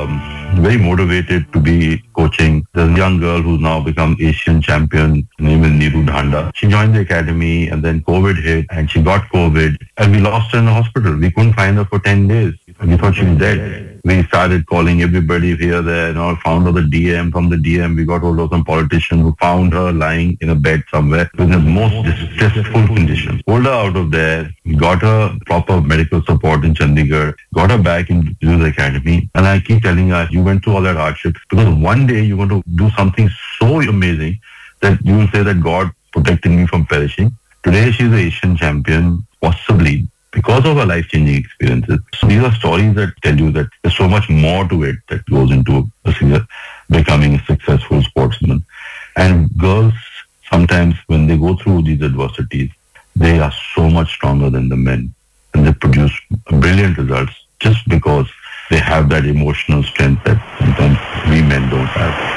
very motivated to be coaching. There's a young girl who's now become Asian champion. Her name is Neeru Dhanda. She joined the academy and then COVID hit and she got COVID and we lost her in the hospital. We couldn't find her for 10 days. We thought she was dead. We started calling everybody here, there, found her the DM. From the DM, we got hold of some politician who found her lying in a bed somewhere in the most distressful conditions. Pulled her out of there, got her proper medical support in Chandigarh, got her back into the academy. And I keep telling her, you went through all that hardship because one day you're going to do something so amazing that you will say that God protected me from perishing. Today she's the Asian champion, possibly because of her life-changing experiences. So these are stories that tell you that there's so much more to it that goes into becoming a successful sportsman. And girls, sometimes when they go through these adversities, they are so much stronger than the men. And they produce brilliant results just because they have that emotional strength that sometimes we men don't have.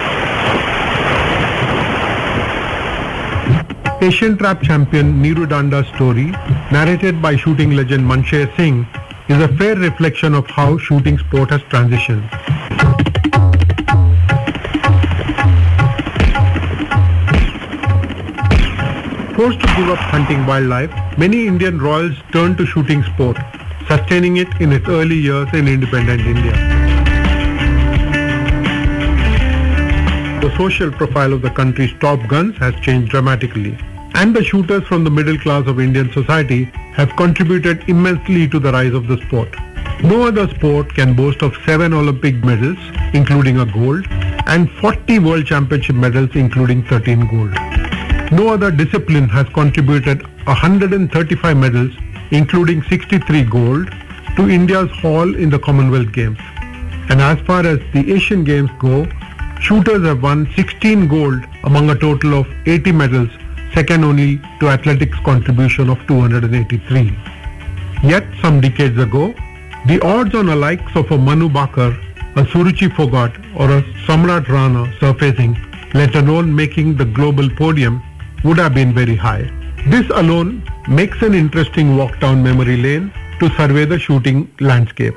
Asian trap champion Neeru Dhanda's story, narrated by shooting legend Mansher Singh, is a fair reflection of how shooting sport has transitioned. Forced to give up hunting wildlife, many Indian royals turned to shooting sport, sustaining it in its early years in independent India. The social profile of the country's top guns has changed dramatically, and the shooters from the middle class of Indian society have contributed immensely to the rise of the sport. No other sport can boast of 7 Olympic medals, including a gold, and 40 World Championship medals, including 13 gold. No other discipline has contributed 135 medals, including 63 gold, to India's haul in the Commonwealth Games. And as far as the Asian Games go, shooters have won 16 gold among a total of 80 medals, second only to athletics' contribution of 283. Yet, some decades ago, the odds on a likes of a Manu Bakar, a Suruchi Fogart or a Samrat Rana surfacing, let alone making the global podium, would have been very high. This alone makes an interesting walk down memory lane to survey the shooting landscape.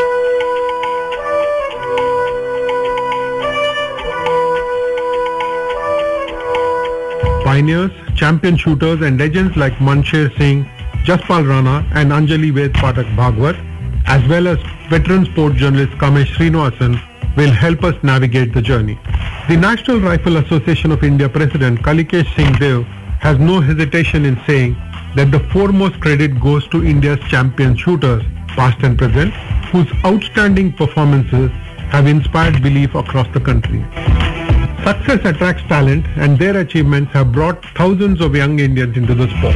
Pioneers, champion shooters and legends like Mansher Singh, Jaspal Rana and Anjali Ved Pathak Bhagwat, as well as veteran sport journalist Kamesh Srinivasan, will help us navigate the journey. The National Rifle Association of India President Kalikesh Singh Dev has no hesitation in saying that the foremost credit goes to India's champion shooters, past and present, whose outstanding performances have inspired belief across the country. Success attracts talent, and their achievements have brought thousands of young Indians into the sport.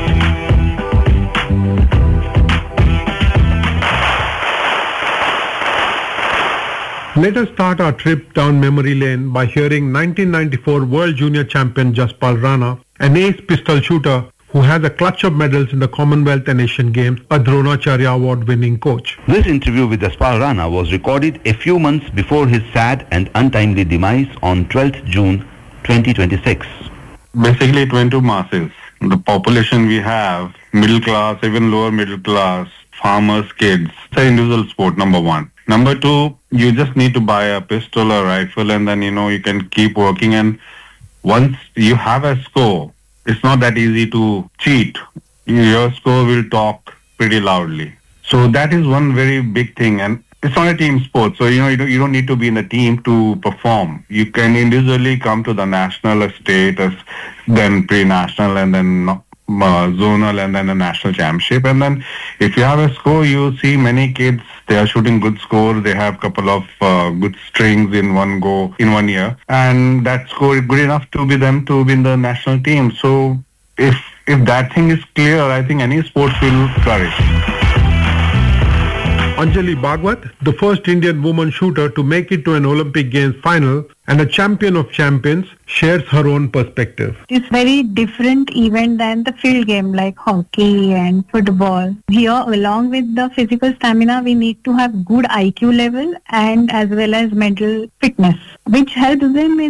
Let us start our trip down memory lane by hearing 1994 World Junior Champion Jaspal Rana, an ace pistol shooter who has a clutch of medals in the Commonwealth and Asian Games, a Dronacharya Award-winning coach. This interview with Jaspal Rana was recorded a few months before his sad and untimely demise on 12th June 2026. Basically, it went to masses. The population we have, middle class, even lower middle class, farmers, kids, it's an individual sport, number one. Number two, you just need to buy a pistol or rifle and then, you can keep working. And once you have a score, it's not that easy to cheat. Your score will talk pretty loudly. So that is one very big thing. And it's not a team sport. So, you don't need to be in a team to perform. You can individually come to the national, state, then pre-national, and then zonal, and then the national championship. And then if you have a score, you see many kids, they are shooting good scores. They have a couple of good strings in one go, in 1 year. And that score is good enough to be them to be in the national team. So if that thing is clear, I think any sport will flourish. Anjali Bhagwat, the first Indian woman shooter to make it to an Olympic Games final and a champion of champions, shares her own perspective. It's very different event than the field game like hockey and football. Here, along with the physical stamina, we need to have good IQ level and as well as mental fitness, which helps them in